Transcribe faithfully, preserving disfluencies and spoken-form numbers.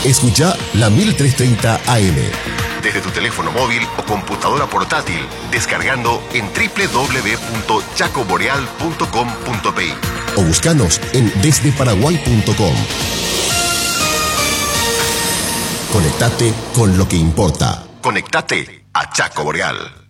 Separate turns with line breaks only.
Escucha la mil trescientos treinta A M desde tu teléfono móvil o computadora portátil, descargando en doble u doble u doble u punto chaco boreal punto com punto pe o búscanos en desde paraguay punto com. Conectate con lo que importa. Conectate a Chaco Boreal.